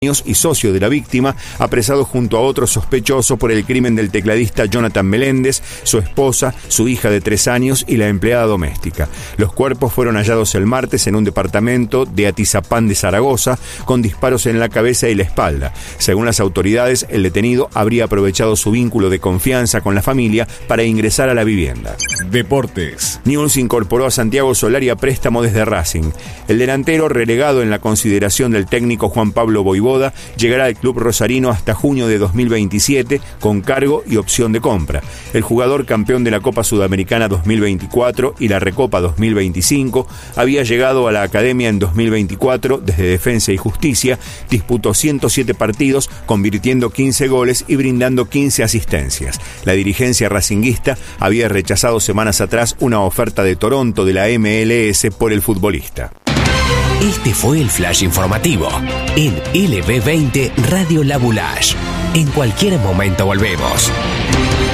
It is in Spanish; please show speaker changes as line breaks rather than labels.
y socio de la víctima, apresado junto a otro sospechoso por el crimen del tecladista Jonathan Meléndez, su esposa, su hija de 3 años y la empleada doméstica. Los cuerpos fueron hallados el martes en un departamento de Atizapán de Zaragoza, con disparos en la cabeza y la espalda. Según las autoridades, el detenido habría aprovechado su vínculo de confianza con la familia para ingresar a la vivienda.
Deportes.
Newell's incorporó a Santiago Solari a préstamo desde Racing. El delantero, relegado en la consideración del técnico Juan Pablo Voivoda, llegará al club rosarino hasta junio de 2027 con cargo y opción de compra. El jugador, campeón de la Copa Sudamericana 2024 y la Recopa 2025, había llegado a la academia en 2024 desde Defensa y Justicia, disputó 107 partidos, convirtiendo 15 goles y brindando 15 asistencias. La dirigencia racinguista había rechazado semanas atrás una oferta de Toronto de la MLS por el futbolista.
Este fue el flash informativo en LB20 Radio La Boulage. En cualquier momento volvemos.